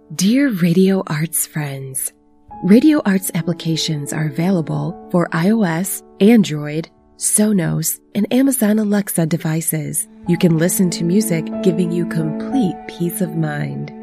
Dear Radio Arts friends, Radio Arts applications are available for iOS, Android, Sonos, and Amazon Alexa devices. You can listen to music giving you complete peace of mind.